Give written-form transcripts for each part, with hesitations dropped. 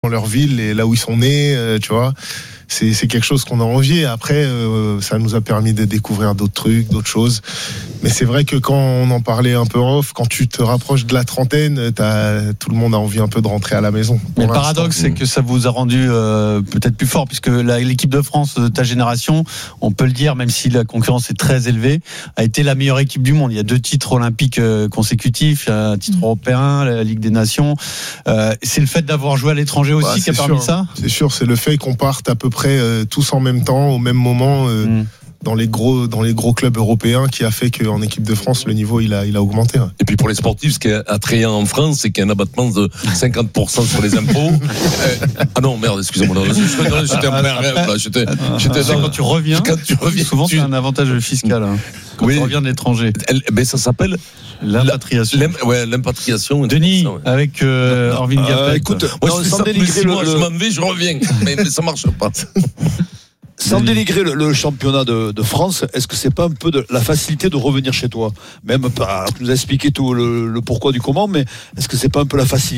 dans leur ville et là où ils sont nés, tu vois. C'est quelque chose qu'on a envié. Après, ça nous a permis de découvrir d'autres trucs, d'autres choses. Mais c'est vrai que quand on en parlait un peu en off, quand tu te rapproches de la trentaine, tout le monde a envie un peu de rentrer à la maison. Mais le paradoxe, c'est que ça vous a rendu peut-être plus fort, puisque l'équipe de France de ta génération, on peut le dire, même si la concurrence est très élevée, a été la meilleure équipe du monde. Il y a 2 titres olympiques consécutifs, un titre européen, la Ligue des Nations. C'est le fait d'avoir joué à l'étranger aussi qui a permis ça ? C'est sûr, c'est le fait qu'on parte à peu près tous en même temps, au même moment, dans les gros clubs européens, qui a fait qu'en équipe de France, le niveau il a augmenté. Ouais. Et puis pour les sportifs, ce qui est attrayant en France, c'est qu'il y a un abattement de 50% sur les impôts. Ah non, merde, excusez-moi. J'étais un peu quand tu reviens, souvent c'est un avantage fiscal. Quand tu reviens de l'étranger. Ben ça s'appelle l'impatriation. L'impatriation. Denis, avec Orvin Gapet. Écoute, sans dénigrer je m'en vais, je reviens. Mais ça marche pas. Sans dénigrer le championnat de France, est-ce que c'est pas un peu de la facilité de revenir chez toi ? Même pas, tu nous as expliqué tout le pourquoi du comment, mais est-ce que c'est pas un peu la facilité ?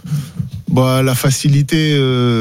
La facilité,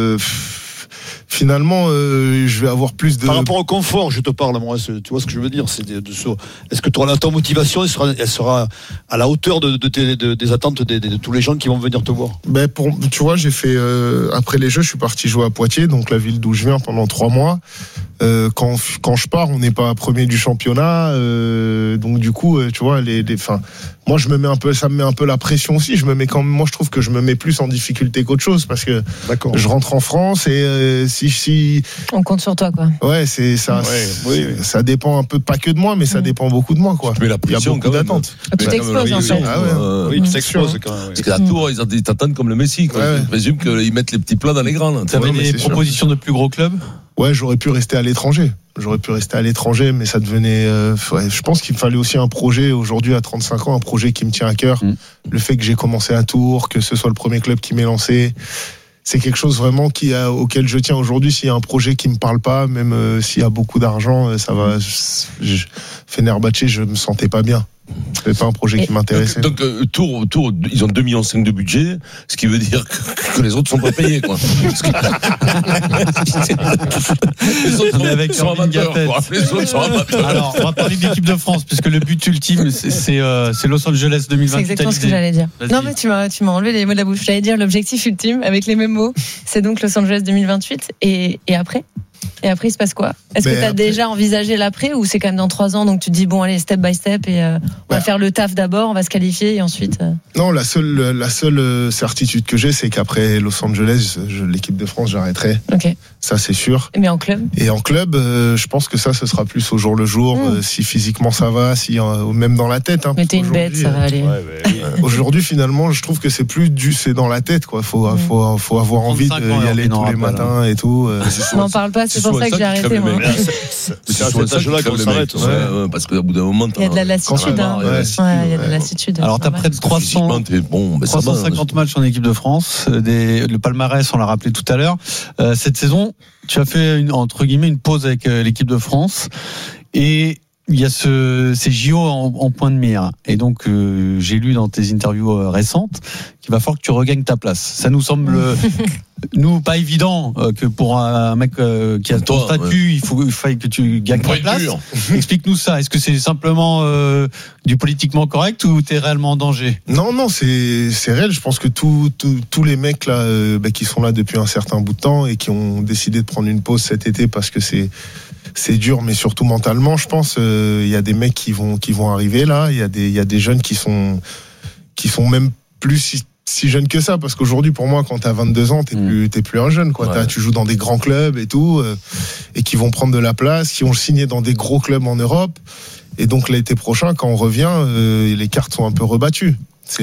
finalement, je vais avoir plus de... Par rapport au confort, je te parle, moi, tu vois ce que je veux dire, c'est est-ce que ta motivation, elle sera à la hauteur des attentes de tous les gens qui vont venir te voir ? Tu vois, j'ai fait, après les Jeux, je suis parti jouer à Poitiers, donc la ville d'où je viens, pendant 3 mois. Quand je pars, on n'est pas premier du championnat, donc du coup, tu vois, moi ça me met un peu la pression aussi. Moi je trouve que je me mets plus en difficulté qu'autre chose, parce que je rentre en France et si on compte sur toi, quoi. Ouais, c'est ça. Ça dépend un peu, pas que de moi, mais ça dépend beaucoup de moi, quoi. Mais la pression, il y a beaucoup d'attentes. Tu t'exposes en fait. Oui, tu t'exposes quand même. Parce qu'à Tours, ils t'attendent comme le Messi, quoi. Je présume qu'ils mettent les petits plats dans les grands. Tu avais des propositions de plus gros clubs ? Ouais, j'aurais pu rester à l'étranger. Mais ça devenait... je pense qu'il me fallait aussi un projet, aujourd'hui à 35 ans, un projet qui me tient à cœur. Le fait que j'ai commencé à Tours, que ce soit le premier club qui m'ait lancé, c'est quelque chose vraiment auquel je tiens aujourd'hui. S'il y a un projet qui me parle pas, même s'il y a beaucoup d'argent, ça va... Fenerbahçe, je me sentais pas bien. C'était pas un projet qui m'intéressait. Donc Tours, ils ont 2,5 millions de budget, ce qui veut dire que les autres sont pas payés, quoi. Les autres sont amateurs, quoi. Les autres sont amateurs. Alors, on va parler de l'équipe de France, puisque le but ultime, c'est Los Angeles 2020. C'est exactement ce que j'allais dire. Vas-y. Non, mais tu m'as enlevé les mots de la bouche. J'allais dire l'objectif ultime, avec les mêmes mots, c'est donc Los Angeles 2028. Et après ? Et après, il se passe quoi ? Est-ce que tu as déjà envisagé l'après, ou c'est quand même dans 3 ans, donc tu te dis, bon, allez, step by step, et on va faire le taf d'abord, on va se qualifier, et ensuite... Non, la seule certitude que j'ai, c'est qu'après Los Angeles, l'équipe de France, j'arrêterai. Ok. Ça, c'est sûr. Mais en club ? Et en club, je pense que ça, ce sera plus au jour le jour, si physiquement ça va, même dans la tête. Mais t'es une bête, ça va aller. Aujourd'hui, finalement, je trouve que c'est dans la tête, quoi. Faut avoir envie d'y aller tous les matins et tout. On n'en parle pas, c'est pour ça que j'ai arrêté, moi. C'est à cet âge-là qu'on s'arrête. Parce qu'au bout d'un moment, il y a de la lassitude. Il y a de la lassitude. Alors, t'as près de 350 matchs en équipe de France. Le palmarès, on l'a rappelé tout à l'heure. Cette saison, tu as fait entre guillemets une pause avec l'équipe de France, et il y a ces JO en point de mire. Et donc, j'ai lu dans tes interviews récentes qu'il va falloir que tu regagnes ta place. Ça nous semble, nous, pas évident que pour un mec qui a ton statut, il faille que tu gagnes ta place. Explique-nous ça. Est-ce que c'est simplement du politiquement correct, ou t'es réellement en danger ? Non, c'est réel. Je pense que tous les mecs là, qui sont là depuis un certain bout de temps et qui ont décidé de prendre une pause cet été, parce que c'est dur, mais surtout mentalement, je pense. Il y a des mecs qui vont arriver là. Il y a des jeunes qui sont même plus si jeunes que ça, parce qu'aujourd'hui, pour moi, quand t'as 22 ans, t'es plus un jeune, quoi. Ouais. Tu joues dans des grands clubs et tout, et qui vont prendre de la place, qui ont signé dans des gros clubs en Europe. Et donc l'été prochain, quand on revient, les cartes sont un peu rebattues.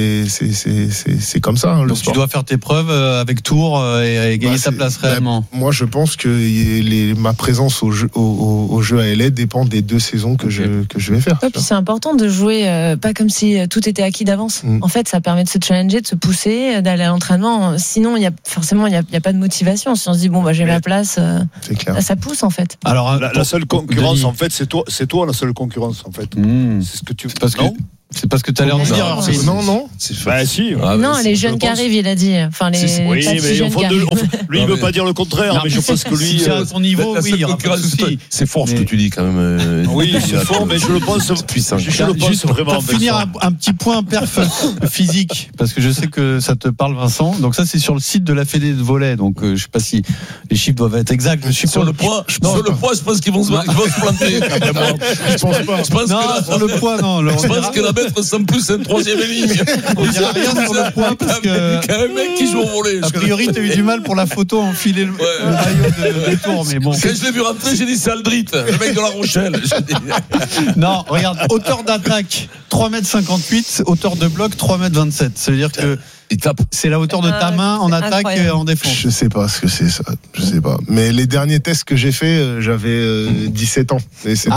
C'est comme ça, le donc sport. Tu dois faire tes preuves avec Tours et gagner ta place réellement. Moi, je pense que ma présence au jeu à LA dépend des 2 saisons que je vais faire. Ouais, puis c'est important de jouer pas comme si tout était acquis d'avance. En fait, ça permet de se challenger, de se pousser, d'aller à l'entraînement. Sinon, il y a pas de motivation. Si on se dit j'ai ma place, c'est clair. Ça pousse en fait. Alors la seule concurrence, en fait, c'est toi la seule concurrence, en fait. C'est ce que tu parce que C'est pas ce que tu as l'air de dire. Non. Bah si. Non, les jeunes qui arrivent, il a dit. Enfin, les. Oui, mais lui, il veut pas dire le contraire, mais je pense que lui. À son niveau, oui, il y aura pas de souci. C'est fort ce que tu dis quand même. Oui, c'est fort, mais je le pense puissant. Je le pense vraiment. Pour finir, un petit point perf physique, parce que je sais que ça te parle, Vincent. Donc ça, c'est sur le site de la Fédé de volley. Donc je sais pas si les chiffres doivent être exacts. Sur le poids, je pense qu'ils vont se planter. Je pense pas. Non, sur le poids, non. Je pense que la mettre sans plus une troisième ligne. On dira rien sur le poids parce que. Qu'un mec qui joue au volley. A priori, t'as eu du mal pour la photo à enfiler le maillot de tour, mais bon. Quand je l'ai vu rentrer, j'ai dit c'est Aldrit, le mec de La Rochelle. Non, regarde, hauteur d'attaque 3,58 m, hauteur de bloc 3,27 m. Ça veut dire que c'est la hauteur de ta main en attaque et en défense. Je sais pas ce que c'est ça. Je sais pas. Mais les derniers tests que j'ai fait, j'avais 17 ans. Et c'est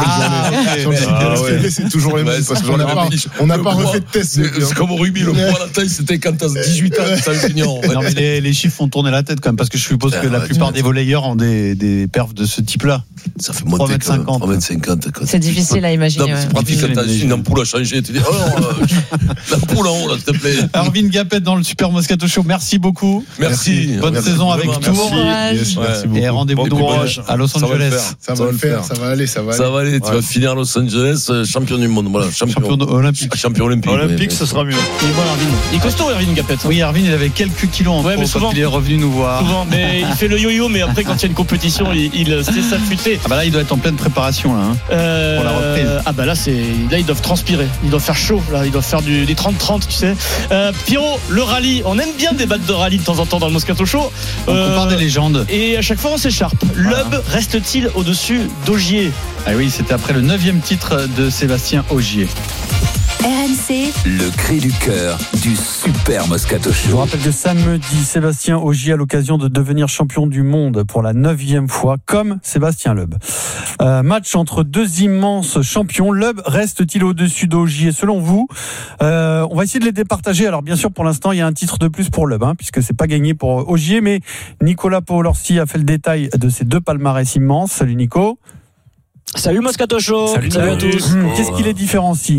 c'est toujours les mêmes. Parce qu'on n'a pas refait de test. C'est comme au rugby, le poids à la taille, c'était quand t'as 18 ans, t'as junior. Non, mais les chiffres font tourner la tête quand même, parce que je suppose que la plupart des volleyeurs ont des perfs de ce type-là. Ça fait monter 3,50 m. C'est difficile à imaginer. C'est pratique quand t'as une ampoule à changer. Tu dis, l'ampoule en haut, là, s'il te plaît. Arvin Gapet dans le Super Moscato Show. Merci beaucoup. Merci. Bonne saison avec Tours. Merci beaucoup. Et rendez-vous à Los Angeles. Ça va le faire. Ça va aller. Ça va aller. Tu vas finir à Los Angeles, champion du monde. Voilà, champion olympique. Champion olympique. Olympique, ce sera mieux. Il est bon, Arvin. Il est costaud, Arvin Gapet. Oui, Arvin, il avait quelques kilos en trop quand il est revenu nous voir. Souvent, mais il fait le yo-yo, mais après, quand il y a une compétition, il sait s'affûter. Ah bah là, il doit être en pleine préparation là. Pour la reprise. Ah bah là, ils doivent transpirer. Ils doivent faire chaud. Là, ils doivent faire des 30-30, tu sais. Pierrot, le rallye. On aime bien débattre de rallye de temps en temps dans le Moscato Show. On compare des légendes. Et à chaque fois, on s'écharpe. L'UB reste-t-il au-dessus d'Ogier? Ah oui, c'était après le 9e titre de Sébastien Ogier. RMC, le cri du cœur du Super Moscato Show. Je vous rappelle que samedi, Sébastien Ogier a l'occasion de devenir champion du monde pour la 9e fois, comme Sébastien Loeb. Match entre deux immenses champions. Loeb reste-t-il au-dessus d'Ogier selon vous? On va essayer de les départager. Alors bien sûr, pour l'instant, il y a un titre de plus pour Loeb, puisque c'est pas gagné pour Ogier, mais Nicolas Paolorsi a fait le détail de ces deux palmarès immenses. Salut Nico. Salut Moscato Show. Salut à tous. Qu'est-ce qui les différencie?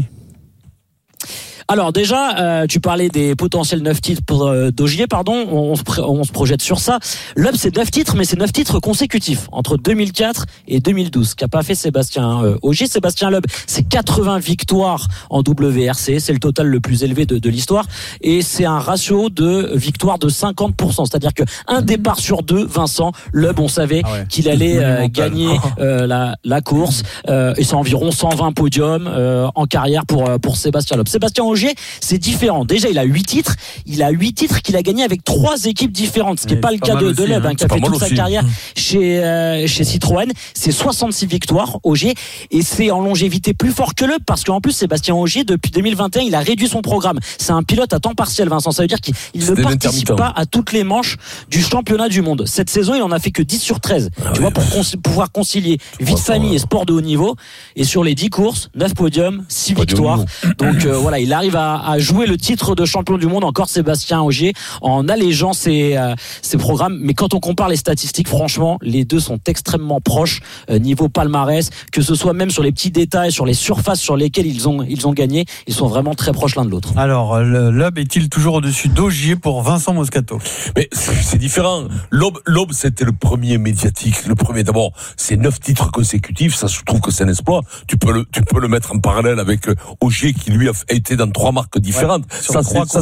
Alors déjà, tu parlais des potentiels 9 titres pour d'Ogier, pardon. On se projette sur ça. L'UB, c'est 9 titres, mais c'est 9 titres consécutifs entre 2004 et 2012. Qu'a pas fait Sébastien Ogier. Sébastien Loeb, c'est 80 victoires en WRC. C'est le total le plus élevé de l'histoire. Et c'est un ratio de victoire de 50%. C'est-à-dire que un départ sur deux, Vincent, Loeb, on savait qu'il allait gagner la course. Et c'est environ 120 podiums en carrière pour Sébastien Loeb. Sébastien Ogier, c'est différent. Déjà, il a 8 titres. Il a 8 titres qu'il a gagné avec 3 équipes différentes. Ce qui n'est pas le cas de Loeb, qui a fait toute sa carrière chez Citroën. C'est 66 victoires, Ogier. Et c'est en longévité plus fort que Loeb, parce qu'en plus, Sébastien Ogier, depuis 2021, il a réduit son programme. C'est un pilote à temps partiel, Vincent. Ça veut dire qu'il ne participe pas à toutes les manches du championnat du monde. Cette saison, il en a fait que 10 sur 13. Tu vois, pour pouvoir concilier vie de famille et sport de haut niveau. Et sur les 10 courses, 9 podiums, 6 victoires. Donc, voilà, il arrive à jouer le titre de champion du monde, encore Sébastien Ogier, en allégeant ses programmes. Mais quand on compare les statistiques, franchement, les deux sont extrêmement proches niveau palmarès, que ce soit même sur les petits détails, sur les surfaces sur lesquelles ils ont gagné, ils sont vraiment très proches l'un de l'autre. Alors, Loeb est-il toujours au-dessus d'Ogier pour Vincent Moscato? Mais c'est différent. Loeb, c'était le premier médiatique. Le premier, d'abord, c'est 9 titres consécutifs. Ça, je trouve que c'est un exploit. Tu peux le mettre en parallèle avec Ogier, qui lui a été dans 3 marques différentes. Ça,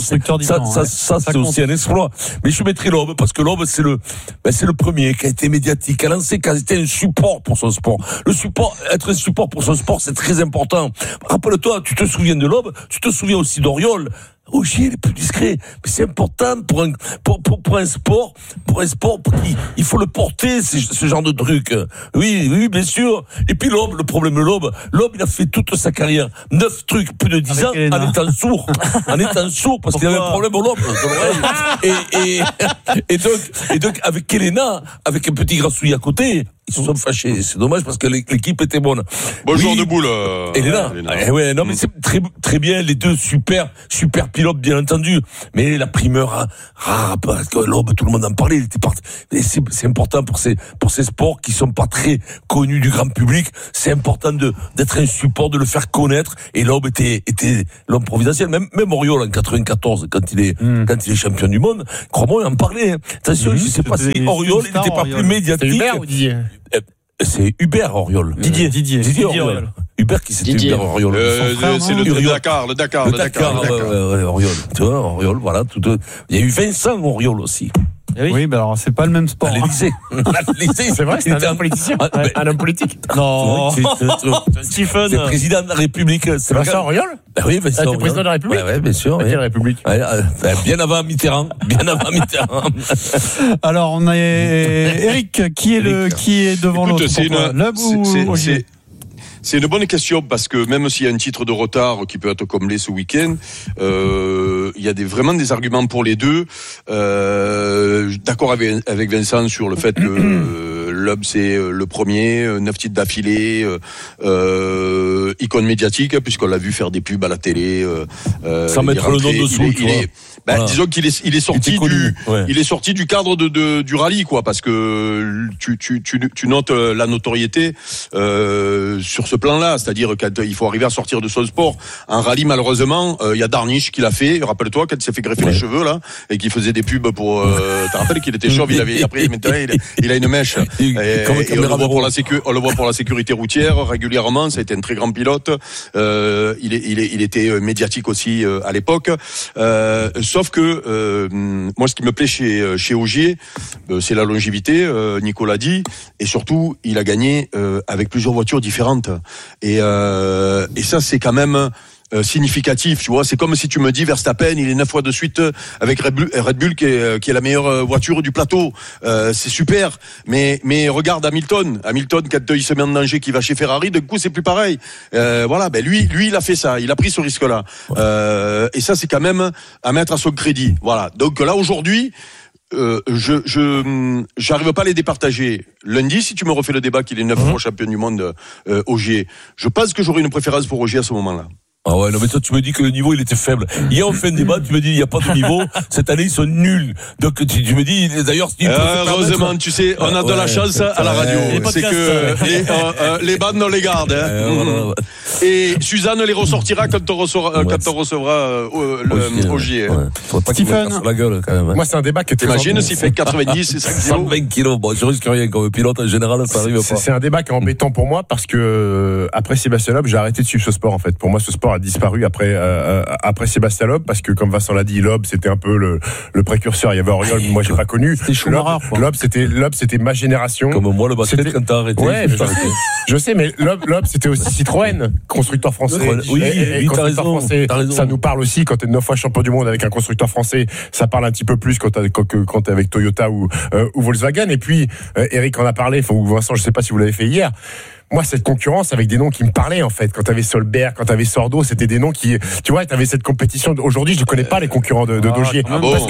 c'est aussi un exploit. Mais je mettrai Loeb, parce que Loeb, c'est le premier qui a été médiatique, qui a lancé, qui a été un support pour son sport. Être un support pour son sport, c'est très important. Rappelle-toi, tu te souviens de Loeb, tu te souviens aussi d'Oriol. Ogier, il est plus discret, mais c'est important pour un sport, il faut le porter, ce genre de truc. Oui, bien sûr. Et puis Loeb, le problème de Loeb, il a fait toute sa carrière 9 trucs, plus de 10 ans, en étant sourd. Parce qu'il avait un problème au Loeb, et donc, avec Elena, avec un petit grassouille à côté, Ils se sont fâchés. C'est dommage parce que l'équipe était bonne. Bon joueur de boule. Elle est là. Ouais, non, mais c'est très, très bien. Les deux super pilotes, bien entendu. Mais la primeur, parce que l'Aube, tout le monde en parlait. Il était parti. Et c'est important pour ces sports qui sont pas très connus du grand public. C'est important d'être un support, de le faire connaître. Et l'Aube était l'homme providentiel. Même Oriol en 94, quand il est champion du monde, crois-moi, il en parlait. Attention, je sais pas si Oriol, il n'était pas plus médiatique. C'est Hubert ou Didier? C'est Hubert Oriol. Didier Oriol. Hubert qui c'était Hubert Oriol. C'est le Dakar. Le Dakar, Oriol. Tu vois, Oriol, voilà. Il y a eu Vincent Oriol aussi. Oui, mais alors c'est pas le même sport. À l'Élysée. C'est vrai, c'est un homme politicien. Un homme politique. Non. Stephen. C'est président de la République. C'est Vincent Oriol? Oui, Vincent Oriol. Président de la République? Oui, bien sûr. Quelle République? Bien avant Mitterrand. Alors, on a Eric, qui est devant l'autre? L'Aube ou Ogier? C'est une bonne question parce que même s'il y a un titre de retard qui peut être comblé ce week-end, il y a vraiment des arguments pour les deux. D'accord avec Vincent sur le fait que l'Aube c'est le premier, 9 titres d'affilée, icône médiatique puisqu'on l'a vu faire des pubs à la télé. Sans mettre le nom dessous, tu vois. Voilà. Disons qu'il est sorti il est sorti du cadre du rallye quoi, parce que tu notes la notoriété sur ce plan-là, c'est-à-dire qu'il faut arriver à sortir de son sport. Un rallye, malheureusement, il y a Darniche qui l'a fait. Rappelle-toi quand il s'est fait greffer les cheveux là et qu'il faisait des pubs pour. T'as rappelé qu'il était chauve, maintenant il a une mèche. Et on le voit pour la sécurité routière régulièrement. Ça a été un très grand pilote. Il était médiatique aussi à l'époque. Sauf que moi, ce qui me plaît chez Ogier, c'est la longévité. Nicolas dit, et surtout, il a gagné avec plusieurs voitures différentes. Et ça, c'est quand même significatif, tu vois. C'est comme si tu me dis Verstappen, il est 9 fois de suite avec Red Bull qui est la meilleure voiture du plateau. C'est super. Mais regarde Hamilton, quand il se met en danger, qui va chez Ferrari, d'un coup c'est plus pareil. Voilà, lui il a fait ça, il a pris ce risque-là. Et ça c'est quand même à mettre à son crédit. Voilà. Donc là aujourd'hui, j'arrive pas à les départager. Lundi, si tu me refais le débat qu'il est 9 fois champion du monde, Ogier, je pense que j'aurais une préférence pour Ogier à ce moment-là. Ah ouais, non, mais toi, tu me dis que le niveau, il était faible. Hier, on fait un débat, tu me dis, il n'y a pas de niveau. Cette année, ils sont nuls. Donc, tu me dis, d'ailleurs, heureusement, tu sais, on a de la chance à la radio. C'est que les bandes, on les garde, hein. Et Suzanne les ressortira quand on recevra Ogier. Stephen. La gueule, quand même. Moi, c'est un débat que t'imagines s'il fait 90 et 120 kilos. Bon, je risque rien comme pilote, en général, ça arrive pas. C'est un débat qui est embêtant pour moi parce que, après Sébastien Loeb, j'ai arrêté de suivre ce sport, en fait. Pour moi, ce sport a disparu après Sébastien Loeb parce que comme Vincent l'a dit, Loeb c'était un peu le précurseur. Il y avait Oriol, moi j'ai pas connu. Loeb c'était ma génération. Comme moi le basket quand t'as arrêté. Ouais, je sais, mais Loeb c'était aussi Citroën, constructeur français. Oui, t'as raison. Ça nous parle aussi quand t'es 9 fois champion du monde avec un constructeur français. Ça parle un petit peu plus quand t'es avec Toyota ou Volkswagen. Et puis Eric en a parlé, ou Vincent, je sais pas si vous l'avez fait hier. Moi, cette concurrence avec des noms qui me parlaient, en fait. Quand t'avais Solberg, quand t'avais Sordo, c'était des noms qui, tu vois, t'avais cette compétition. Aujourd'hui, je ne connais pas les concurrents de Ogier. Ah bon,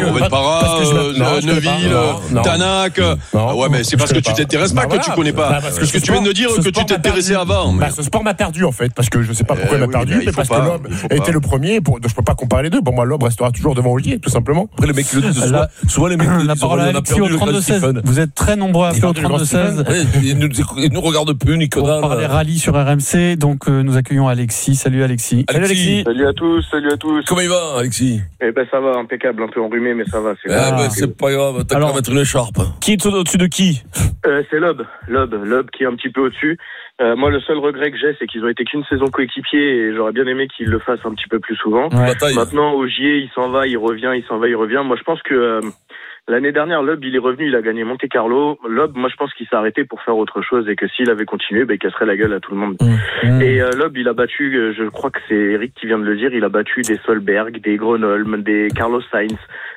Neuville, Tanak. Ouais, mais c'est parce que tu t'intéresses pas que tu connais pas. Parce que tu viens de dire que tu t'intéressais avant. Ce sport m'a perdu, en fait, parce que je sais pas pourquoi il m'a perdu, mais parce que Loeb était le premier. Je peux pas comparer les deux. Pour moi, Loeb restera toujours devant Ogier, tout simplement. Après, les mecs le disent souvent, les mecs la parole à Alexis au 32-16. Vous êtes très nombreux à appeler au 32-16. Ils nous regardent plus, Nicolas. On parlait rallye sur RMC, donc nous accueillons Alexis. Salut Alexis. Salut Alexis. Salut à tous. Comment il va, Alexis? Eh ben ça va, impeccable, un peu enrhumé, mais ça va. C'est pas grave, t'as qu'à mettre une écharpe. Qui est au-dessus de qui? C'est Loeb qui est un petit peu au-dessus. Moi, le seul regret que j'ai, c'est qu'ils ont été qu'une saison coéquipiers et j'aurais bien aimé qu'ils le fassent un petit peu plus souvent. Maintenant, Ogier, il s'en va, il revient. Moi, je pense que l'année dernière, Loeb, il est revenu, il a gagné Monte Carlo. Loeb, moi, je pense qu'il s'est arrêté pour faire autre chose et que s'il avait continué, il casserait la gueule à tout le monde. Et Loeb, il a battu, je crois que c'est Eric qui vient de le dire, il a battu des Solberg, des Gronholm, des Carlos Sainz,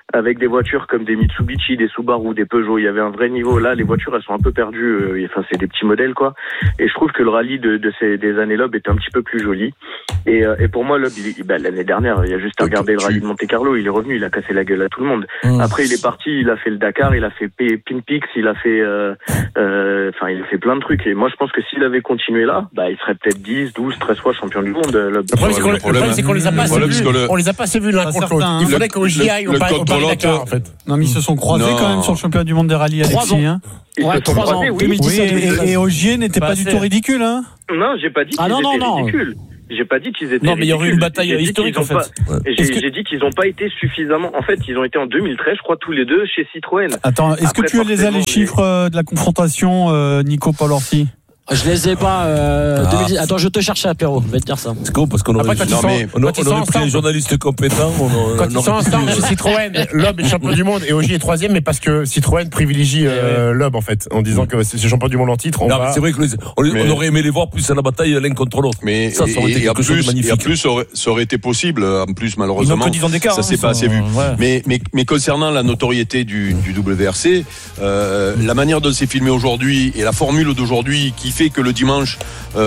avec des voitures comme des Mitsubishi, des Subaru, des Peugeot. Il y avait un vrai niveau. Là, les voitures, elles sont un peu perdues. Enfin, c'est des petits modèles, quoi. Et je trouve que le rallye des années Loeb était un petit peu plus joli. Et pour moi, Loeb, l'année dernière, il y a juste à regarder le rallye de Monte-Carlo. Il est revenu, il a cassé la gueule à tout le monde. Après, il est parti, il a fait le Dakar, il a fait Pin Peaks, il a fait, il a fait plein de trucs. Et moi, je pense que s'il avait continué là, il serait peut-être 10, 12, 13 fois champion du monde. Le problème, c'est qu'on les a pas assez vus. On les a pas assez vus l'un contre l'autre. Il faudrait qu'au GI, on parle Dakar, en fait. Non, mais ils se sont croisés quand même sur le championnat du monde des rallyes, Alexis. 3 ans, 2017. Et Ogier n'était pas du tout ridicule, hein? Non, j'ai pas dit qu'ils étaient ridicules. J'ai pas dit qu'ils étaient. Non, mais il y aurait une bataille historique en fait. J'ai dit qu'ils n'ont pas été suffisamment. En fait, ils ont été en 2013, je crois, tous les deux chez Citroën. Attends, est-ce que tu les as les chiffres de la confrontation, Nico Paul-Orsi? Je les ai pas. Attends, je te cherche à apéro. Je vais te dire ça. C'est con parce qu'on aurait pris un journaliste compétent. Quand ils sont ensemble chez Citroën, Loeb est champion du monde et Ogier est 3e, mais parce que Citroën privilégie Loeb en fait, en disant que c'est champion du monde en titre. C'est vrai qu'on aurait aimé les voir plus à la bataille l'un contre l'autre. Mais ça aurait été quelque chose de magnifique. Et en plus, ça aurait été possible. En plus, malheureusement, ça s'est pas assez vu. Mais concernant la notoriété du WRC, la manière dont c'est filmé aujourd'hui et la formule d'aujourd'hui qui fait que le dimanche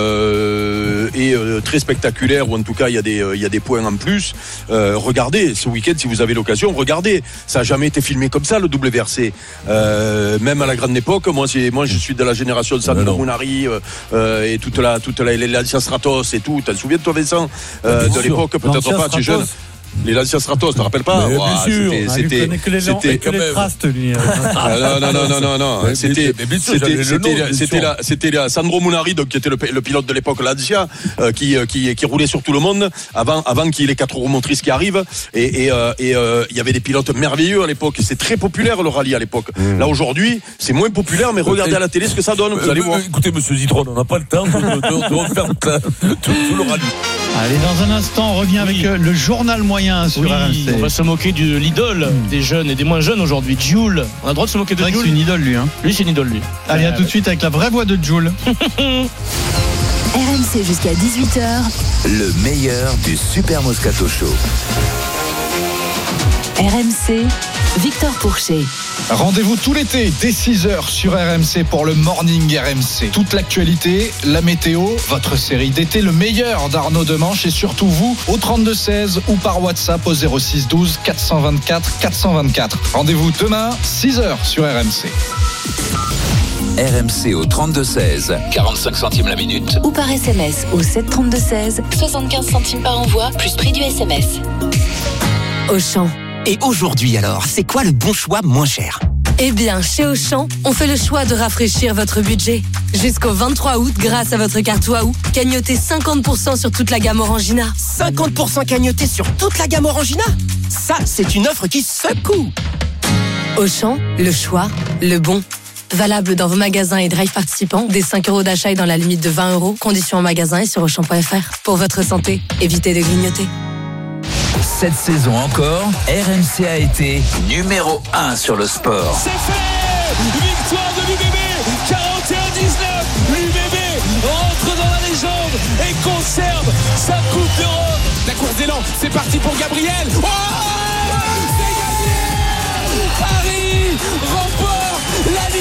est très spectaculaire, ou en tout cas il y a des points en plus. Regardez ce week-end si vous avez l'occasion, regardez, ça a jamais été filmé comme ça le WRC, même à la grande époque. Moi je suis de la génération de Sandro Munari et toute la Lancia Stratos et tout. T'en souviens toi Vincent de l'époque? Peut-être pas, tu es jeune. Les Lancia Stratos, tu te rappelles pas? Bien sûr. C'était que les Trust, lui. Non. C'était la Sandro Munari, donc qui était le pilote de l'époque Lancia, qui roulait sur tout le monde avant qu'il y ait les 4 roues motrices qui arrivent. Et il y avait des pilotes merveilleux à l'époque. C'est très populaire le rallye à l'époque. Là aujourd'hui, c'est moins populaire, mais regardez à la télé ce que ça donne. Vous allez voir. Écoutez, Monsieur Zitron, on n'a pas le temps de refaire tout le rallye. Allez, dans un instant, on revient avec le journal moyen sur RMC. On va se moquer de l'idole des jeunes et des moins jeunes aujourd'hui, Jules. On a le droit de se moquer de Jules. C'est une idole, lui. Lui, c'est une idole, lui. Allez, à tout de suite avec la vraie voix de Jules. RMC jusqu'à 18h. Le meilleur du Super Moscato Show. RMC, Victor Pourchet. Rendez-vous tout l'été dès 6h sur RMC pour le Morning RMC. Toute l'actualité, la météo, votre série d'été, le meilleur d'Arnaud Demanche et surtout vous au 32-16 ou par WhatsApp au 06 12 424 424. Rendez-vous demain 6h sur RMC. RMC au 32-16, 45 centimes la minute. Ou par SMS au 732-16, 75 centimes par envoi, plus prix du SMS. Auchan. Et aujourd'hui alors, c'est quoi le bon choix moins cher ? Eh bien, chez Auchan, on fait le choix de rafraîchir votre budget. Jusqu'au 23 août, grâce à votre carte Waouh, cagnotez 50% sur toute la gamme Orangina. 50% cagnoté sur toute la gamme Orangina ? Ça, c'est une offre qui secoue. Auchan, le choix, le bon. Valable dans vos magasins et drive participants, dès 5 € d'achat et dans la limite de 20 €. Conditions en magasin et sur Auchan.fr. Pour votre santé, évitez de grignoter. Cette saison encore, RMC a été numéro 1 sur le sport. C'est fait! Victoire de l'UBB, 41-19. L'UBB rentre dans la légende et conserve sa Coupe d'Europe. La course d'élan, c'est parti pour Gabriel. Oh, c'est gagné! Paris remporte la Ligue